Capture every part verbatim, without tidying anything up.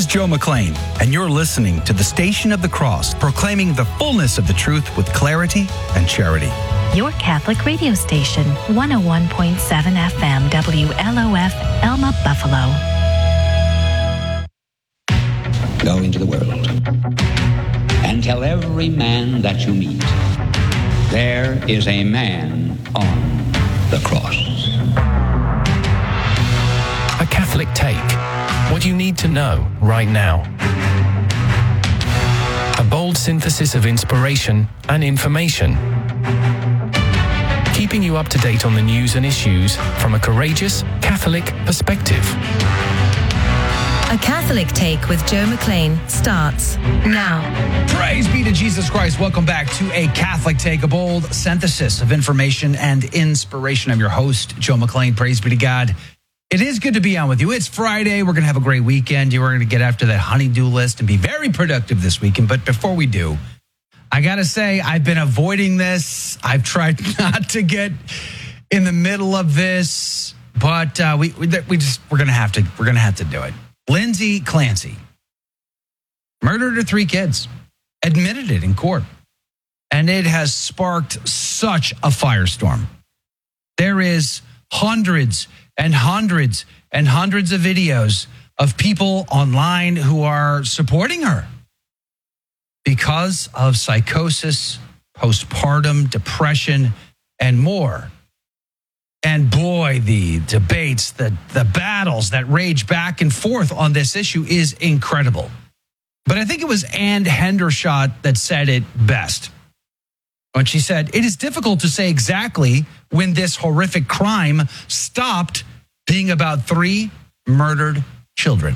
Joe McClain, and you're listening to the Station of the Cross, proclaiming the fullness of the truth with clarity and charity. Your Catholic radio station, one oh one point seven F M, W L O F, Elma, Buffalo. Go into the world and tell every man that you meet, there is a man on the cross. A Catholic Take. What you need to know right now. A bold synthesis of inspiration and information. Keeping you up to date on the news and issues from a courageous Catholic perspective. A Catholic Take with Joe McClain starts now. Praise be to Jesus Christ. Welcome back to A Catholic Take, a bold synthesis of information and inspiration. I'm your host, Joe McClain. Praise be to God. It is good to be on with you. It's Friday. We're going to have a great weekend. You're going to get after that honey-do list and be very productive this weekend. But before we do, I got to say, I've been avoiding this. I've tried not to get in the middle of this, but uh, we we, we just we're going to have to we're going to have to do it. Lindsay Clancy murdered her three kids, admitted it in court, and it has sparked such a firestorm. There is hundreds and hundreds and hundreds of videos of people online who are supporting her because of psychosis, postpartum depression, and more. And boy, the debates, the, the battles that rage back and forth on this issue is incredible. But I think it was Ann Hendershot that said it best when she said, "It is difficult to say exactly when this horrific crime stopped being about three murdered children."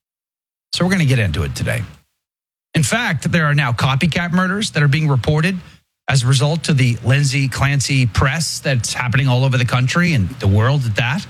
So we're going to get into it today. In fact, there are now copycat murders that are being reported as a result of the Lindsay Clancy press that's happening all over the country and the world at that.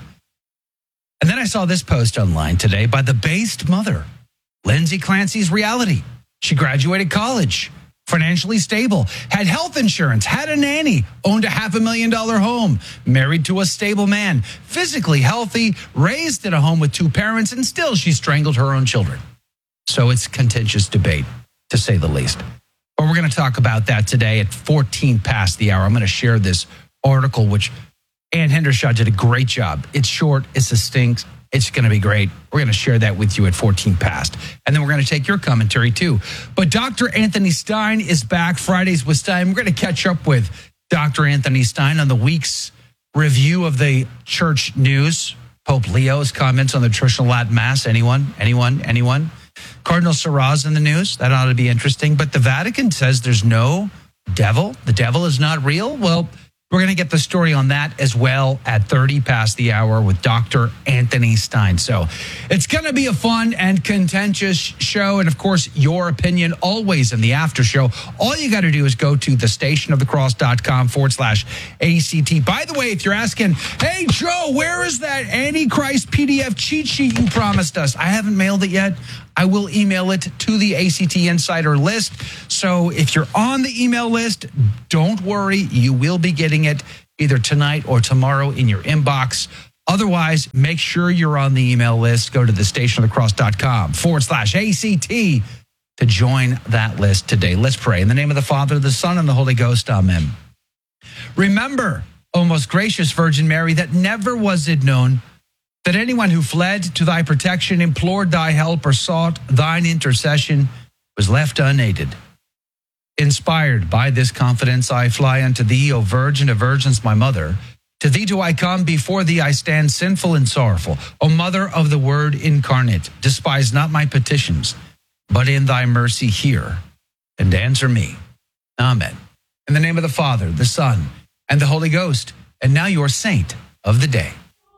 And then I saw this post online today by the based mother. Lindsay Clancy's reality. She graduated college, financially stable, had health insurance, had a nanny, owned a half a million dollar home, married to a stable man, physically healthy, raised in a home with two parents, and still she strangled her own children. So it's contentious debate, to say the least. But we're going to talk about that today at fourteen past the hour. I'm going to share this article, which Ann Hendershot did a great job. It's short, it's succinct, it's going to be great. We're going to share that with you at fourteen past. And then we're going to take your commentary too. But Doctor Anthony Stein is back. Fridays with Stein. We're going to catch up with Doctor Anthony Stein on the week's review of the church news. Pope Leo's comments on the traditional Latin Mass. Anyone? Anyone? Anyone? Cardinal Sarah's in the news. That ought to be interesting. But the Vatican says there's no devil. The devil is not real. Well, we're going to get the story on that as well at thirty past the hour with Doctor Anthony Stein. So it's going to be a fun and contentious show. And of course, your opinion always in the after show. All you got to do is go to thestationofthecross.com forward slash ACT. By the way, if you're asking, hey, Joe, where is that Antichrist P D F cheat sheet you promised us? I haven't mailed it yet. I will email it to the A C T Insider list. So if you're on the email list, don't worry. You will be getting it either tonight or tomorrow in your inbox. Otherwise, make sure you're on the email list. Go to thestationofthecross.com forward slash ACT to join that list today. Let's pray. In the name of the Father, the Son, and the Holy Ghost. Amen. Remember, O most gracious Virgin Mary, that never was it known that anyone who fled to thy protection, implored thy help, or sought thine intercession was left unaided. Inspired by this confidence, I fly unto thee, O Virgin of Virgins, my mother. To thee do I come, before thee I stand sinful and sorrowful. O Mother of the Word incarnate, despise not my petitions, but in thy mercy hear and answer me. Amen. In the name of the Father, the Son, and the Holy Ghost, and now your saint of the day.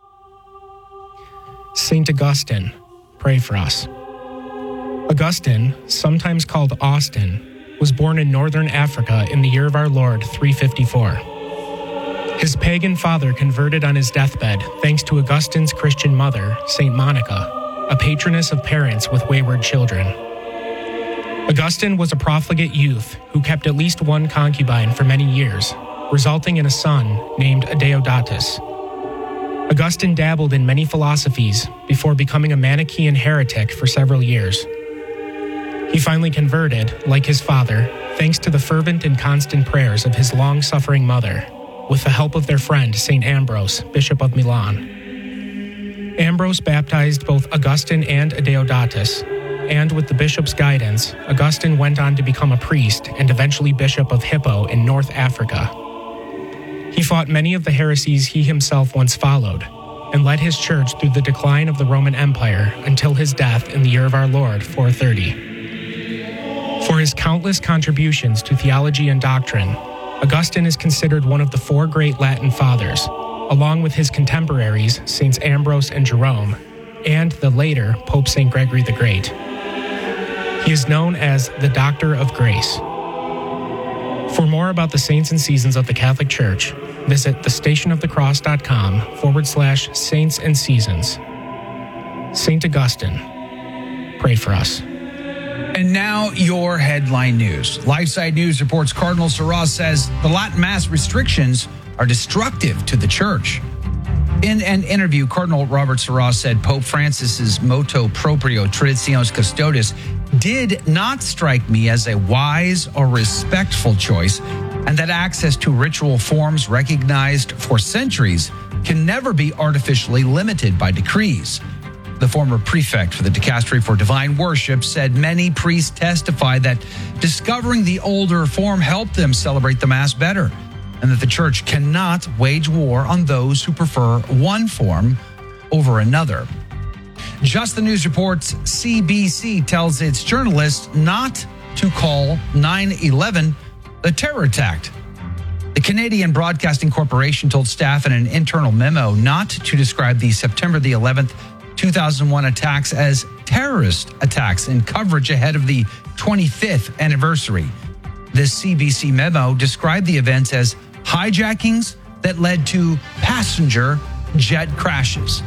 Saint Augustine, pray for us. Augustine, sometimes called Austin, was born in northern Africa in the year of our Lord three fifty-four. His pagan father converted on his deathbed thanks to Augustine's Christian mother, Saint Monica, a patroness of parents with wayward children. Augustine was a profligate youth who kept at least one concubine for many years, resulting in a son named Adeodatus. Augustine dabbled in many philosophies before becoming a Manichaean heretic for several years. He finally converted, like his father, thanks to the fervent and constant prayers of his long-suffering mother, with the help of their friend Saint Ambrose, Bishop of Milan. Ambrose baptized both Augustine and Adeodatus, and with the bishop's guidance, Augustine went on to become a priest and eventually Bishop of Hippo in North Africa. He fought many of the heresies he himself once followed, and led his church through the decline of the Roman Empire until his death in the year of our Lord, four thirty. For his countless contributions to theology and doctrine, Augustine is considered one of the four great Latin fathers, along with his contemporaries, Saints Ambrose and Jerome, and the later Pope Saint Gregory the Great. He is known as the Doctor of Grace. For more about the saints and seasons of the Catholic Church, visit thestationofthecross.com forward slash saints and seasons. Saint Augustine, pray for us. And now your headline news. LifeSite News reports Cardinal Sarah says the Latin Mass restrictions are destructive to the Church. In an interview, Cardinal Robert Sarah said Pope Francis's motu proprio Traditionis Custodes did not strike me as a wise or respectful choice, and that access to ritual forms recognized for centuries can never be artificially limited by decrees. The former prefect for the Dicastery for Divine Worship said many priests testify that discovering the older form helped them celebrate the Mass better, and that the Church cannot wage war on those who prefer one form over another. Just the News reports C B C tells its journalists not to call nine eleven the terror attack. The Canadian Broadcasting Corporation told staff in an internal memo not to describe the September the eleventh, two thousand one attacks as terrorist attacks in coverage ahead of the twenty-fifth anniversary. The C B C memo described the events as hijackings that led to passenger jet crashes.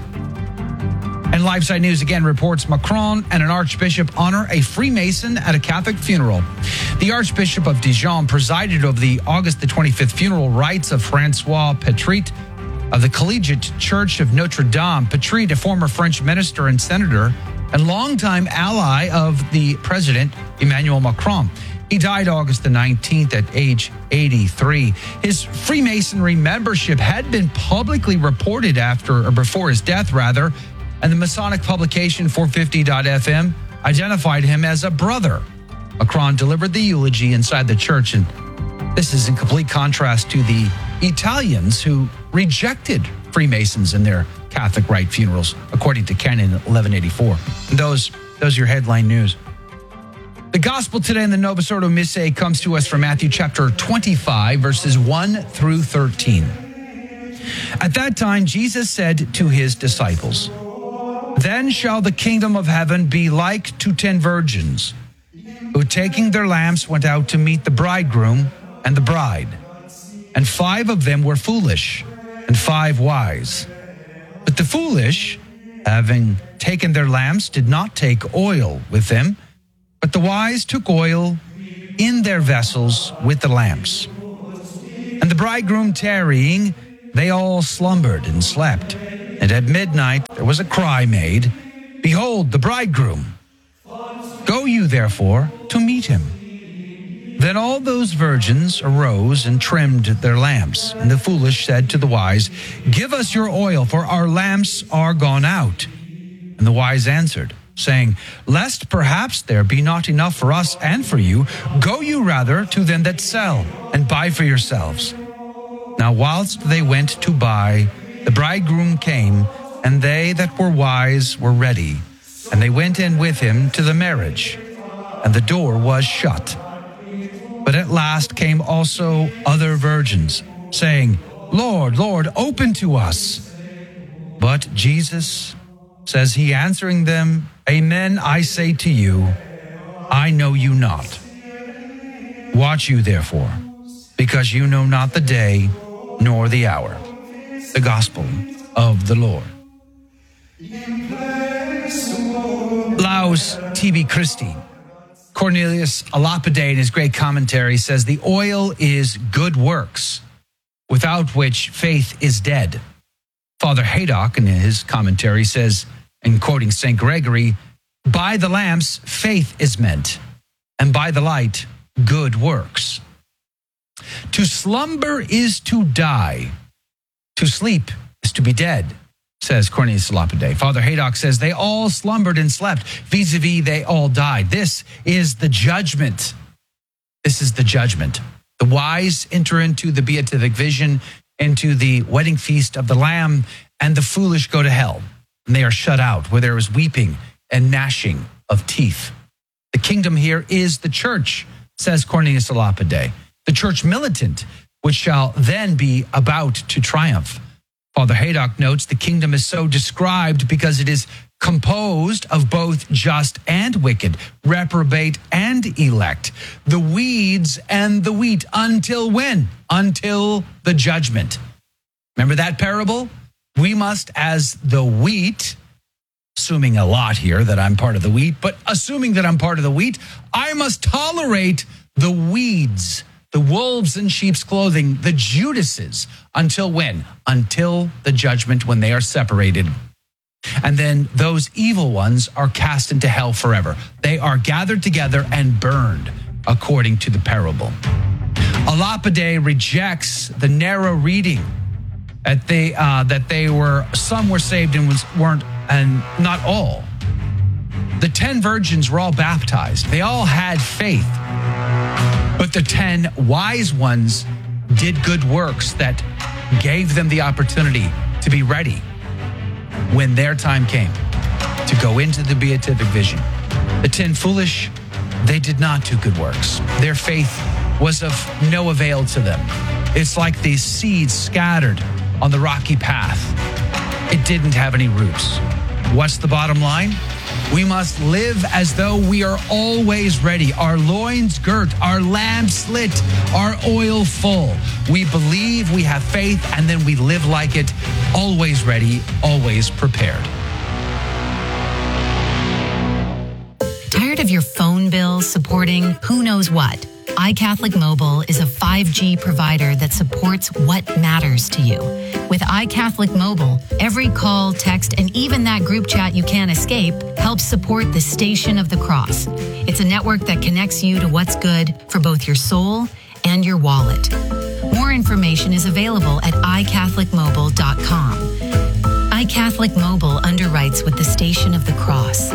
And LifeSite News again reports Macron and an archbishop honor a Freemason at a Catholic funeral. The Archbishop of Dijon presided over the August the twenty-fifth funeral rites of Francois Petrit of the Collegiate Church of Notre Dame. Petrit, a former French minister and senator and longtime ally of the president, Emmanuel Macron. He died August the nineteenth at age eighty-three. His Freemasonry membership had been publicly reported after or before his death, rather, and the Masonic publication four fifty dot f m identified him as a brother. Macron delivered the eulogy inside the church, and this is in complete contrast to the Italians who rejected Freemasons in their Catholic rite funerals, according to Canon eleven eighty-four. And those, those are your headline news. The gospel today in the Novus Ordo Missae comes to us from Matthew chapter twenty-five, verses one through thirteen. At that time, Jesus said to his disciples, "Then shall the kingdom of heaven be like to ten virgins, who taking their lamps went out to meet the bridegroom and the bride. And five of them were foolish, and five wise. But the foolish, having taken their lamps, did not take oil with them, but the wise took oil in their vessels with the lamps. And the bridegroom tarrying, they all slumbered and slept. And at midnight there was a cry made, Behold, the bridegroom! Go you therefore to meet him. Then all those virgins arose and trimmed their lamps. And the foolish said to the wise, Give us your oil, for our lamps are gone out. And the wise answered, saying, Lest perhaps there be not enough for us and for you, go you rather to them that sell, and buy for yourselves. Now whilst they went to buy, the bridegroom came, and they that were wise were ready. And they went in with him to the marriage, and the door was shut. But at last came also other virgins, saying, Lord, Lord, open to us. But Jesus, says he, answering them, Amen, I say to you, I know you not. Watch you therefore, because you know not the day nor the hour. The gospel of the Lord. Laus Tibi Christi. Cornelius a Lapide, in his great commentary, says the oil is good works, without which faith is dead. Father Haydock, in his commentary, says, in quoting Saint Gregory, by the lamps, faith is meant, and by the light, good works. To slumber is to die. To sleep is to be dead, says Cornelius a Lapide. Father Haydock says they all slumbered and slept. Vis-a-vis, they all died. This is the judgment. This is the judgment. The wise enter into the beatific vision, into the wedding feast of the Lamb, and the foolish go to hell. And they are shut out, where there is weeping and gnashing of teeth. The kingdom here is the church, says Cornelius a Lapide. The church militant, which shall then be about to triumph. Father Haydock notes the kingdom is so described because it is composed of both just and wicked, reprobate and elect, the weeds and the wheat. Until when? Until the judgment. Remember that parable? We must, as the wheat, assuming a lot here that I'm part of the wheat, but assuming that I'm part of the wheat, I must tolerate the weeds, the wolves in sheep's clothing, the Judases. Until when? Until the judgment, when they are separated. And then those evil ones are cast into hell forever. They are gathered together and burned, according to the parable. A Lapide rejects the narrow reading that they uh, that they were some were saved and was, weren't, and not all. The ten virgins were all baptized. They all had faith. But the ten wise ones did good works that gave them the opportunity to be ready when their time came to go into the beatific vision. The ten foolish, they did not do good works. Their faith was of no avail to them. It's like these seeds scattered on the rocky path. It didn't have any roots. What's the bottom line? We must live as though we are always ready, our loins girt, our lamps lit, our oil full. We believe, we have faith, and then we live like it, always ready, always prepared. Tired of your phone bill supporting who knows what? iCatholic Mobile is a five G provider that supports what matters to you. With iCatholic Mobile, every call, text, and even that group chat you can't escape helps support the Station of the Cross. It's a network that connects you to what's good for both your soul and your wallet. More information is available at i catholic mobile dot com. iCatholic Mobile underwrites with the Station of the Cross.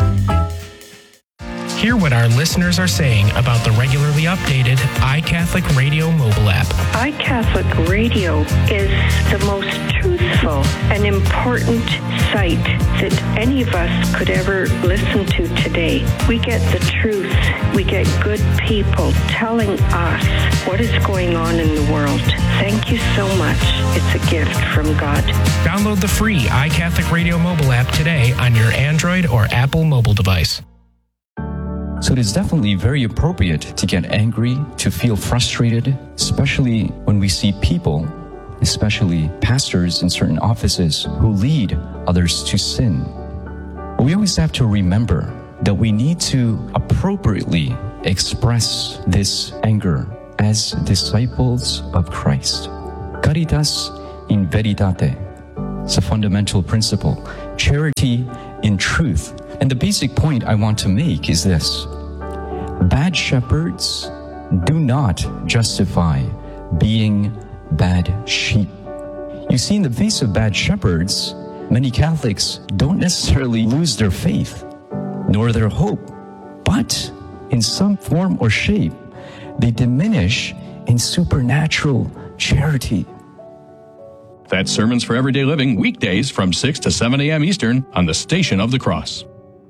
Hear what our listeners are saying about the regularly updated iCatholic Radio mobile app. iCatholic Radio is the most truthful and important site that any of us could ever listen to today. We get the truth. We get good people telling us what is going on in the world. Thank you so much. It's a gift from God. Download the free iCatholic Radio mobile app today on your Android or Apple mobile device. So it is definitely very appropriate to get angry, to feel frustrated, especially when we see people, especially pastors in certain offices, who lead others to sin. But we always have to remember that we need to appropriately express this anger as disciples of Christ. Caritas in veritate. It's a fundamental principle. Charity in truth. And the basic point I want to make is this. Bad shepherds do not justify being bad sheep. You see, in the face of bad shepherds, many Catholics don't necessarily lose their faith, nor their hope, but in some form or shape, they diminish in supernatural charity. That's Sermons for Everyday Living, weekdays from six to seven a.m. Eastern on the Station of the Cross.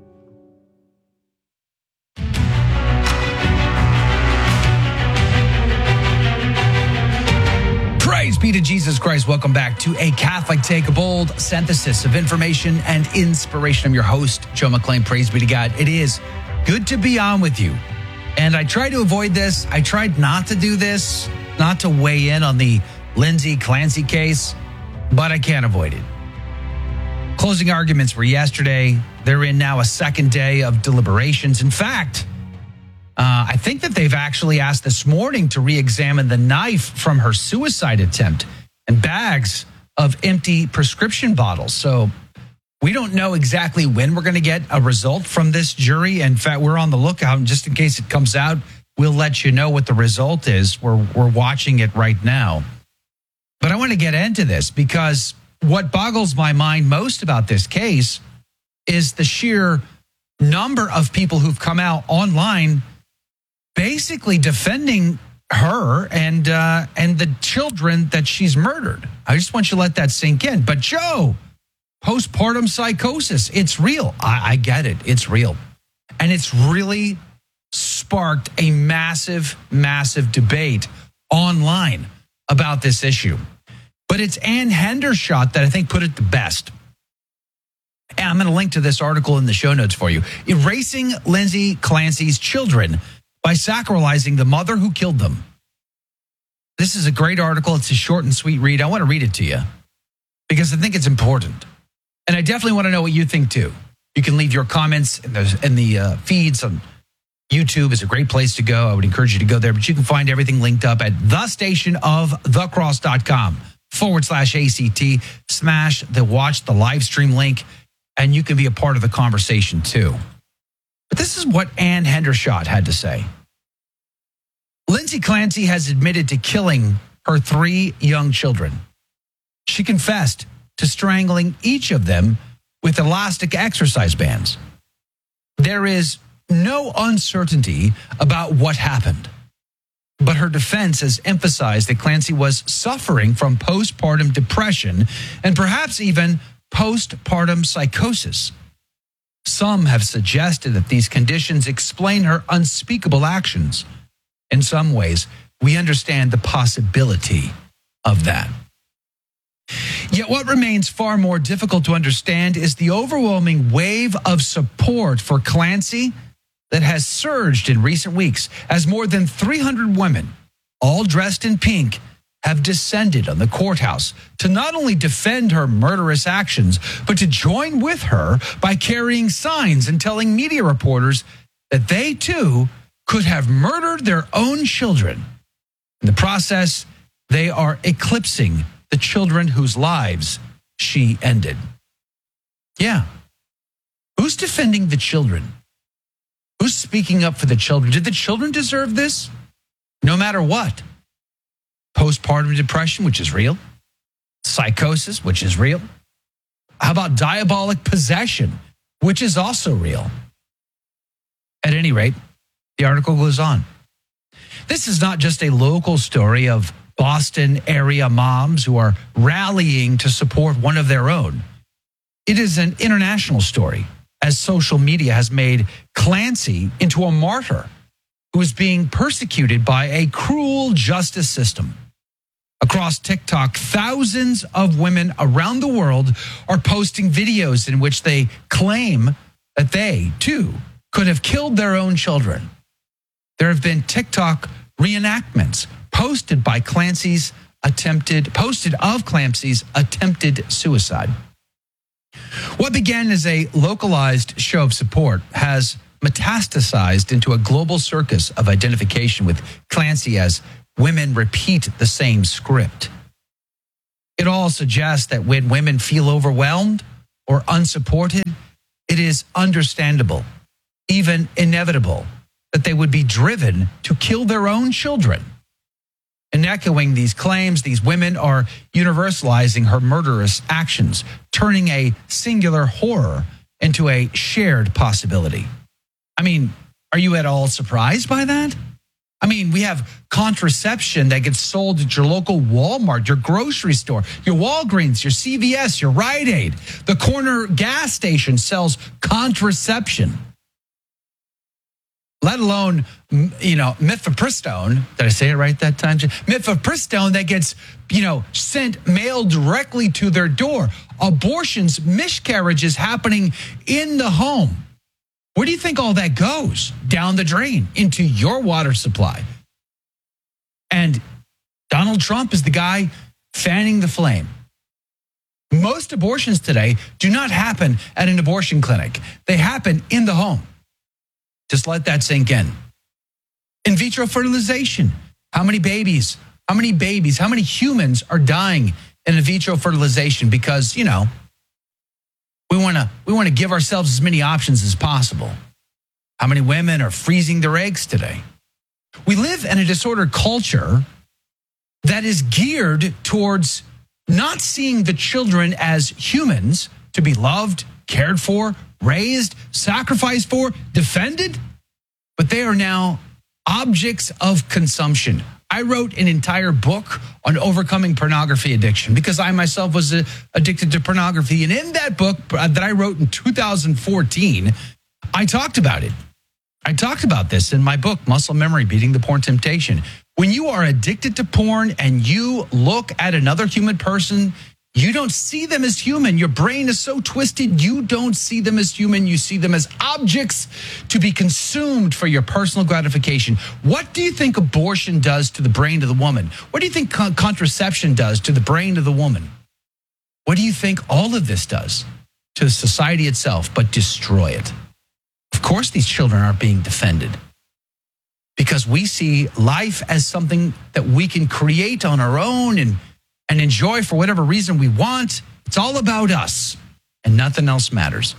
Praise be to Jesus Christ. Welcome back to A Catholic Take, a bold synthesis of information and inspiration. I'm your host, Joe McClain. Praise be to God. It is good to be on with you. And I tried to avoid this. I tried not to do this, not to weigh in on the Lindsay Clancy case, but I can't avoid it. Closing arguments were yesterday. They're in now a second day of deliberations. In fact, Uh, I think that they've actually asked this morning to re-examine the knife from her suicide attempt and bags of empty prescription bottles. So we don't know exactly when we're going to get a result from this jury. In fact, we're on the lookout, and just in case it comes out, we'll let you know what the result is. We're, we're watching it right now. But I want to get into this because what boggles my mind most about this case is the sheer number of people who've come out online basically defending her and uh, and the children that she's murdered. I just want you to let that sink in. But Joe, postpartum psychosis, it's real. I, I get it. It's real. And it's really sparked a massive, massive debate online about this issue. But it's Ann Hendershot that I think put it the best. And I'm going to link to this article in the show notes for you. Erasing Lindsay Clancy's children by sacralizing the mother who killed them. This is a great article. It's a short and sweet read. I want to read it to you because I think it's important. And I definitely want to know what you think too. You can leave your comments in the, in the uh, feeds on YouTube. Is a great place to go. I would encourage you to go there, but you can find everything linked up at the station of the cross dot com forward slash ACT. Smash the watch the live stream link, and you can be a part of the conversation too. But this is what Ann Hendershot had to say. Lindsay Clancy has admitted to killing her three young children. She confessed to strangling each of them with elastic exercise bands. There is no uncertainty about what happened, but her defense has emphasized that Clancy was suffering from postpartum depression and perhaps even postpartum psychosis. Some have suggested that these conditions explain her unspeakable actions. In some ways, we understand the possibility of that. Yet what remains far more difficult to understand is the overwhelming wave of support for Clancy that has surged in recent weeks as more than three hundred women, all dressed in pink, have descended on the courthouse to not only defend her murderous actions, but to join with her by carrying signs and telling media reporters that they too could have murdered their own children. In the process, they are eclipsing the children whose lives she ended. Yeah. Who's defending the children? Who's speaking up for the children? Did the children deserve this? No matter what. Postpartum depression, which is real. Psychosis, which is real. How about diabolic possession, which is also real? At any rate, the article goes on. This is not just a local story of Boston area moms who are rallying to support one of their own. It is an international story, as social media has made Clancy into a martyr who is being persecuted by a cruel justice system. Across TikTok, thousands of women around the world are posting videos in which they claim that they, too, could have killed their own children. There have been TikTok reenactments posted by Clancy's attempted, posted of Clancy's attempted suicide. What began as a localized show of support has metastasized into a global circus of identification with Clancy as women repeat the same script. It all suggests that when women feel overwhelmed or unsupported, it is understandable, even inevitable, that they would be driven to kill their own children. In echoing these claims, these women are universalizing her murderous actions, turning a singular horror into a shared possibility. I mean, are you at all surprised by that? I mean, we have contraception that gets sold at your local Walmart, your grocery store, your Walgreens, your C V S, your Rite Aid. The corner gas station sells contraception. Let alone, you know, mifepristone. Did I say it right that time? Mifepristone that gets, you know, sent, mailed directly to their door. Abortions, miscarriages happening in the home. Where do you think all that goes? Down the drain, into your water supply. And Donald Trump is the guy fanning the flame. Most abortions today do not happen at an abortion clinic. They happen in the home. Just let that sink in. In vitro fertilization. How many babies, how many babies, how many humans are dying in vitro fertilization because, you know, we want to we want to give ourselves as many options as possible. How many women are freezing their eggs today? We live in a disordered culture that is geared towards not seeing the children as humans to be loved, cared for, raised, sacrificed for, defended, but they are now objects of consumption. I wrote an entire book on overcoming pornography addiction because I myself was uh, addicted to pornography. And in that book that I wrote in two thousand fourteen, I talked about it. I talked about this in my book, Muscle Memory, Beating the Porn Temptation. When you are addicted to porn and you look at another human person, you don't see them as human. Your brain is so twisted, you don't see them as human. You see them as objects to be consumed for your personal gratification. What do you think abortion does to the brain of the woman? What do you think con- contraception does to the brain of the woman? What do you think all of this does to society itself but destroy it? Of course, these children aren't being defended because we see life as something that we can create on our own and and enjoy for whatever reason we want. It's all about us and nothing else matters.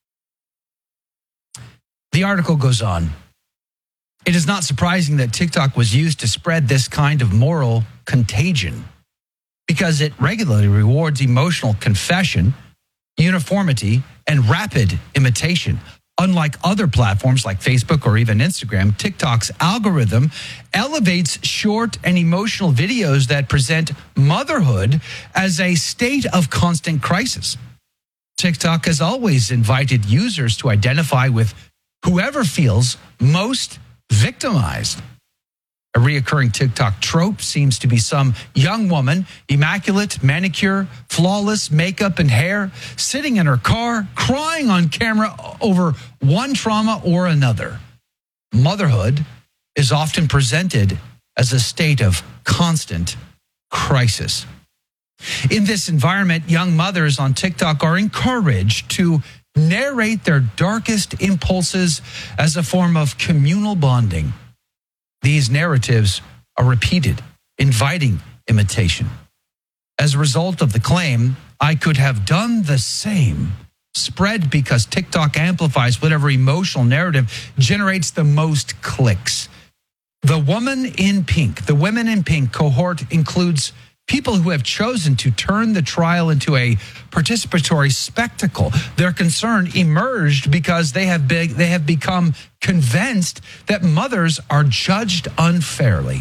The article goes on. It is not surprising that TikTok was used to spread this kind of moral contagion because it regularly rewards emotional confession, uniformity, and rapid imitation. Unlike other platforms like Facebook or even Instagram, TikTok's algorithm elevates short and emotional videos that present motherhood as a state of constant crisis. TikTok has always invited users to identify with whoever feels most victimized. A reoccurring TikTok trope seems to be some young woman, immaculate, manicure, flawless makeup and hair, sitting in her car, crying on camera over one trauma or another. Motherhood is often presented as a state of constant crisis. In this environment, young mothers on TikTok are encouraged to narrate their darkest impulses as a form of communal bonding. These narratives are repeated, inviting imitation. As a result of the claim, I could have done the same, spread because TikTok amplifies whatever emotional narrative generates the most clicks. The Woman in Pink, the Women in Pink cohort includes people who have chosen to turn the trial into a participatory spectacle. Their concern emerged because they have big, they have become convinced that mothers are judged unfairly.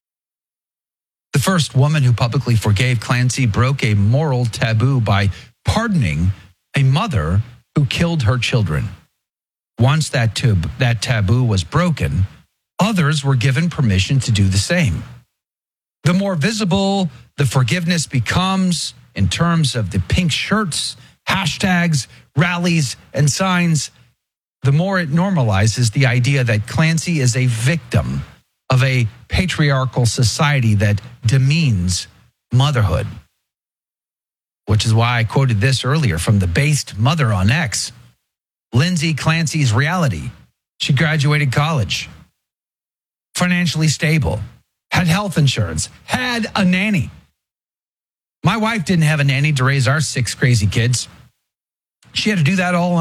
The first woman who publicly forgave Clancy broke a moral taboo by pardoning a mother who killed her children. Once that, tab- that taboo was broken, others were given permission to do the same. The more visible the forgiveness becomes in terms of the pink shirts, hashtags, rallies, and signs, the more it normalizes the idea that Clancy is a victim of a patriarchal society that demeans motherhood. Which is why I quoted this earlier from the Based Mother on X. Lindsay Clancy's reality. She graduated college, financially stable, had health insurance, had a nanny. My wife didn't have a nanny to raise our six crazy kids. She had to do that all on